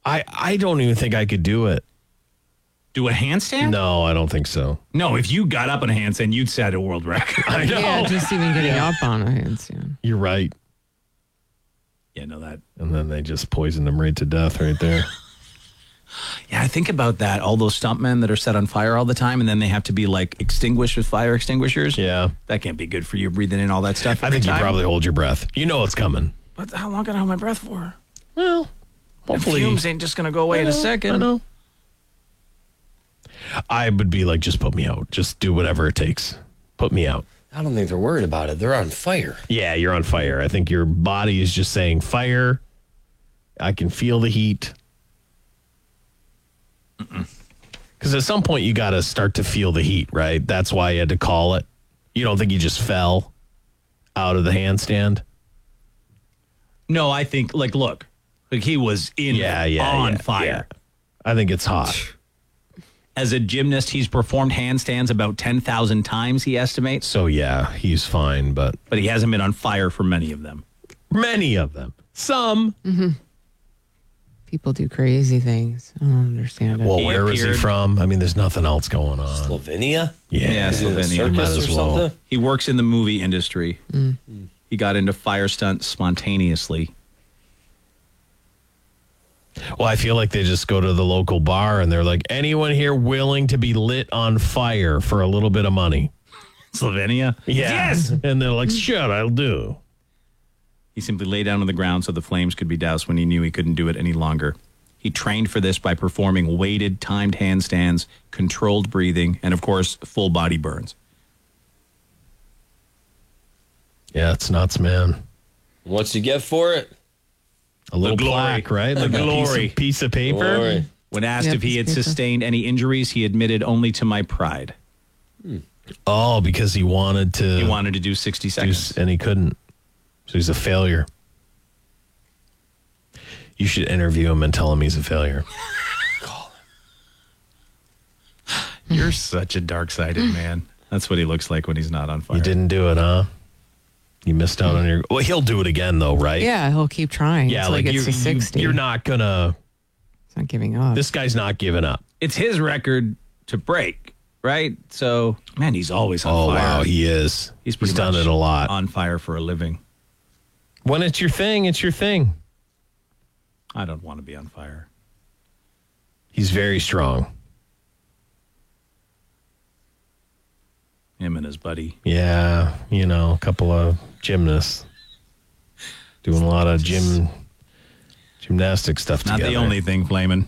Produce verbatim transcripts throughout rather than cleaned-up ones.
I, I don't even think I could do it. Do a handstand? No, I don't think so. No, if you got up on a handstand, you'd set a world record. I know. Yeah, just even getting up on a handstand. You're right. Yeah, no, that. And then they just poison them right to death right there. Yeah, I think about that. All those stuntmen that are set on fire all the time, and then they have to be like extinguished with fire extinguishers. Yeah. That can't be good for you, breathing in all that stuff. I every think time. you probably hold your breath. You know it's coming. But how long can I hold my breath for? Well, hopefully. The fumes ain't just going to go away I in a know, second. I know. I would be like, just put me out. Just do whatever it takes. Put me out. I don't think they're worried about it. They're on fire. Yeah, you're on fire. I think your body is just saying fire. I can feel the heat. Because at some point you got to start to feel the heat, right? That's why you had to call it. You don't think you just fell out of the handstand? No, I think, like, look, like he was in Yeah, yeah, on yeah, fire. yeah. I think it's hot. As a gymnast, he's performed handstands about ten thousand times, he estimates, So, yeah, he's fine, but but he hasn't been on fire for many of them. many of them. Some. People do crazy things. I don't understand it. Well, He where is he appeared- from? I mean, there's nothing else going on. Slovenia? Yeah, Yeah, Is it a Slovenia. circus Might or as well. something? He works in the movie industry. He got into fire stunts spontaneously. Well, I feel like they just go to the local bar and they're like, anyone here willing to be lit on fire for a little bit of money? Slovenia? Yes. And they're like, sure, I'll do. He simply lay down on the ground so the flames could be doused when he knew he couldn't do it any longer. He trained for this by performing weighted, timed handstands, controlled breathing, and, of course, full body burns. Yeah, it's nuts, man. What's you get for it? A little glory. plaque, right? The Like a piece glory. of, piece of paper. Glory. When asked Yeah, if he had piece of paper. sustained any injuries, he admitted only to my pride. Oh, because he wanted to. He wanted to do sixty do, seconds. and he couldn't. So he's a failure. You should interview him and tell him he's a failure. You're such a dark-sided man. That's what he looks like when he's not on fire. You didn't do it, huh? You missed out on your. Well, he'll do it again, though, right? Yeah, he'll keep trying. Yeah, until like he you, gets to you, sixty. you're not gonna. He's not giving up. This guy's not giving up. It's his record to break, right? So, man, he's always on Oh fire. wow, he is. He's, pretty He's done much it a lot. on fire for a living. When it's your thing, it's your thing. I don't want to be on fire. He's very strong. Him and his buddy. Yeah, you know, a couple of gymnasts doing a lot of gym gymnastic stuff Not together. the only thing flaming.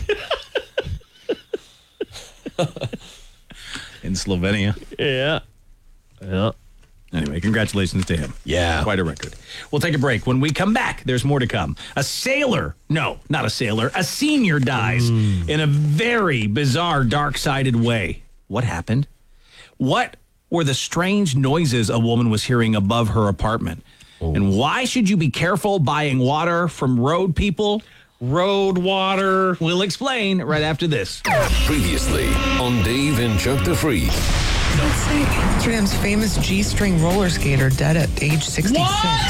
In Slovenia. Yeah. Yeah. Anyway, congratulations to him. Yeah. Quite a record. We'll take a break. When we come back, there's more to come. A sailor, no, not a sailor, a senior dies in a very bizarre, dark-sided way. What happened? What were the strange noises a woman was hearing above her apartment? And why should you be careful buying water from road people? Road water. We'll explain right after this. Previously on Dave and Chuck the Freak. Amsterdam's famous G-string roller skater dead at age sixty-six.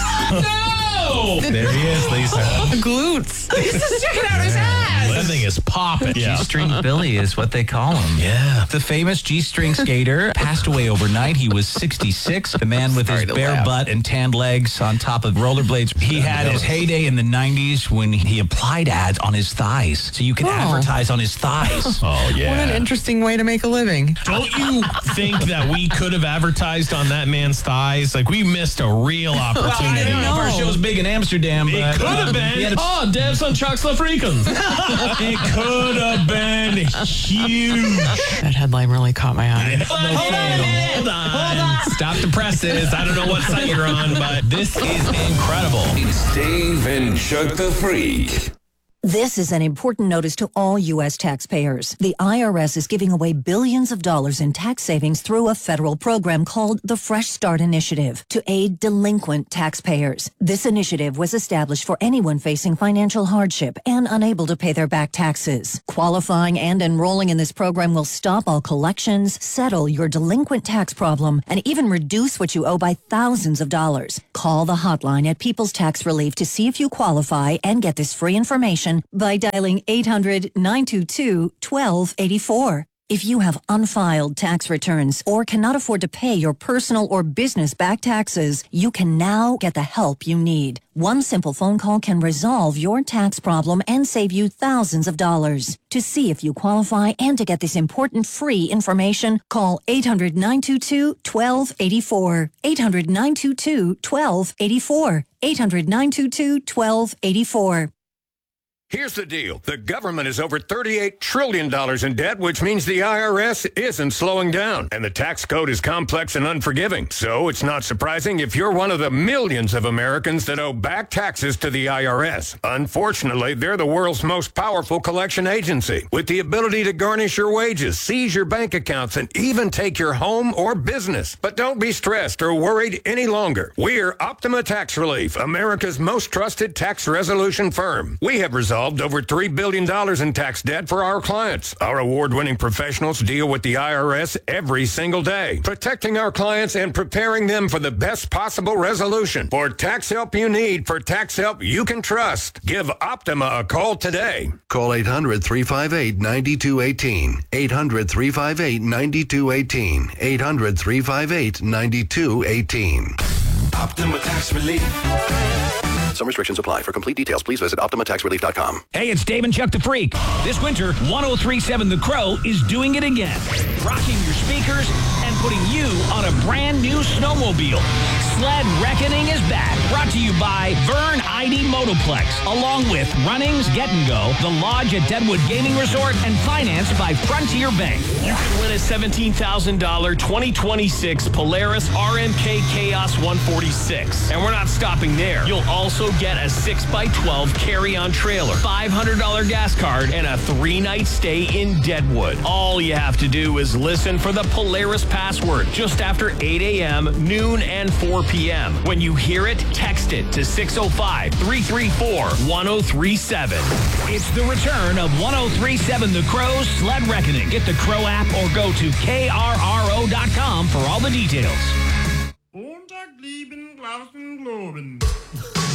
There he is, Lisa. Glutes. That thing is popping. Yeah. G-string Billy is what they call him. Yeah. The famous G-string skater passed away overnight. He was sixty-six. The man with his to bare laugh. butt and tanned legs on top of rollerblades. He had his heyday in the nineties when he applied ads on his thighs. So you can Oh. advertise on his thighs. Oh, yeah. What an interesting way to make a living. Don't you think that we could have advertised on that man's thighs? Like, we missed a real opportunity. I don't know if our know. show's big in Amsterdam, but It could have uh, been. he had a- Oh, Dev's on Chuck's La Freakins. It could have been huge. That headline really caught my eye. Hold on. Hold on. Stop the presses. I don't know what site you're on, but this is incredible. It's Dave and Chuck the Freak. This is an important notice to all U S taxpayers. The I R S is giving away billions of dollars in tax savings through a federal program called the Fresh Start Initiative to aid delinquent taxpayers. This initiative was established for anyone facing financial hardship and unable to pay their back taxes. Qualifying and enrolling in this program will stop all collections, settle your delinquent tax problem, and even reduce what you owe by thousands of dollars. Call the hotline at People's Tax Relief to see if you qualify and get this free information information by dialing eight hundred, nine two two, one two eight four. If you have unfiled tax returns or cannot afford to pay your personal or business back taxes, you can now get the help you need. One simple phone call can resolve your tax problem and save you thousands of dollars. To see if you qualify and to get this important free information, call eight hundred, nine two two, one two eight four. eight hundred, nine two two, one two eight four. eight hundred, nine two two, one two eight four. Here's the deal. The government is over thirty-eight trillion dollars in debt, which means the I R S isn't slowing down. And the tax code is complex and unforgiving. So it's not surprising if you're one of the millions of Americans that owe back taxes to the I R S. Unfortunately, they're the world's most powerful collection agency, with the ability to garnish your wages, seize your bank accounts, and even take your home or business. But don't be stressed or worried any longer. We're Optima Tax Relief, America's most trusted tax resolution firm. We have resolved over three billion dollars in tax debt for our clients. Our award-winning professionals deal with the I R S every single day, protecting our clients and preparing them for the best possible resolution. For tax help you need, for tax help you can trust, give Optima a call today. Call eight hundred, three five eight, nine two one eight. eight hundred, three five eight, nine two one eight. eight hundred, three five eight, nine two one eight. Optima Tax Relief. Some restrictions apply. For complete details, please visit Optima Tax Relief dot com. Hey, it's Dave and Chuck the Freak. This winter, one oh three point seven The Crow is doing it again. Rocking your speakers and putting you on a brand new snowmobile. Sled Reckoning is back. Brought to you by Vern I D Motoplex, along with Runnings Get and Go, The Lodge at Deadwood Gaming Resort, and financed by Frontier Bank. You can win a seventeen thousand dollars twenty twenty-six Polaris R M K Chaos one forty-six. And we're not stopping there. You'll also get a six by twelve carry-on trailer, five hundred dollars gas card, and a three-night stay in Deadwood. All you have to do is listen for the Polaris password just after eight a.m., noon, and four p.m. When you hear it, text it to six oh five, three three four, one oh three seven. It's the return of one oh three point seven The Crow's Sled Reckoning. Get the Crow app or go to K R R O dot com for all the details. Montag, lieben, Glauben, Globen.